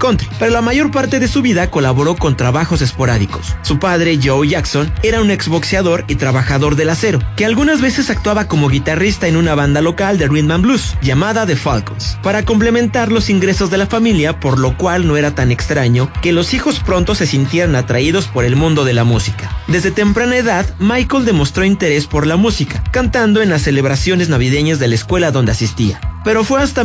country, pero la mayor parte de su vida colaboró con trabajos esporádicos. Su padre, Joe Jackson, era un exboxeador y trabajador del acero, que algunas veces actuaba como guitarrista en una banda local de rhythm and blues, llamada The Falcons, para complementar los ingresos de la familia, por lo cual no era tan extraño que los hijos pronto se sintieran atraídos por el mundo de la música. Desde temprana edad, Michael demostró interés por la música, cantando en las celebraciones navideñas de la escuela donde asistía. Pero fue hasta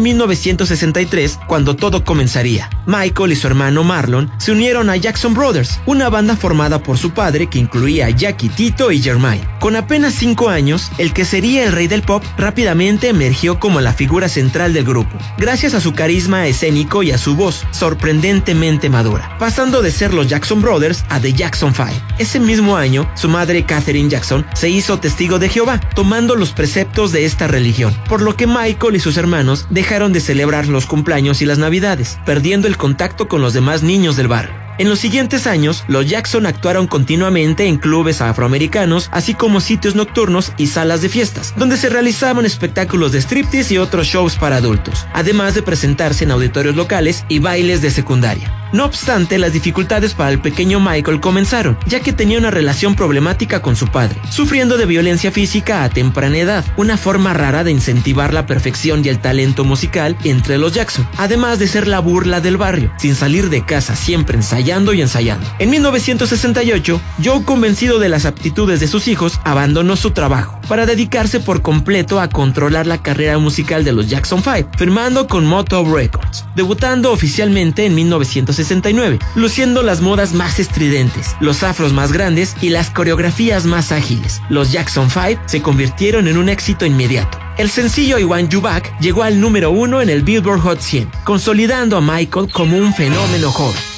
1963 cuando todo comenzaría. Michael y su hermano Marlon se unieron a Jackson Brothers, una banda formada por su padre que incluía a Jackie, Tito y Jermaine. Con apenas 5 años, el que sería el rey del pop rápidamente emergió como la figura central del grupo, gracias a su carisma escénico y a su voz sorprendentemente madura, pasando de ser los Jackson Brothers a The Jackson 5. Ese mismo año, su madre Katherine Jackson se hizo testigo de Jehová, tomando los preceptos de esta religión, por lo que Michael y sus hermanos dejaron de celebrar los cumpleaños y las navidades, perdiendo el contacto con los demás niños del barrio. En los siguientes años, los Jackson actuaron continuamente en clubes afroamericanos, así como sitios nocturnos y salas de fiestas, donde se realizaban espectáculos de striptease y otros shows para adultos, además de presentarse en auditorios locales y bailes de secundaria. No obstante, las dificultades para el pequeño Michael comenzaron, ya que tenía una relación problemática con su padre, sufriendo de violencia física a temprana edad, una forma rara de incentivar la perfección y el talento musical entre los Jackson, además de ser la burla del barrio, sin salir de casa, siempre ensayando y ensayando. En 1968, Joe, convencido de las aptitudes de sus hijos, abandonó su trabajo para dedicarse por completo a controlar la carrera musical de los Jackson 5, firmando con Motown Records, debutando oficialmente en 1969, luciendo las modas más estridentes, los afros más grandes y las coreografías más ágiles. Los Jackson 5 se convirtieron en un éxito inmediato. El sencillo I Want You Back llegó al número 1 en el Billboard Hot 100, consolidando a Michael como un fenómeno joven.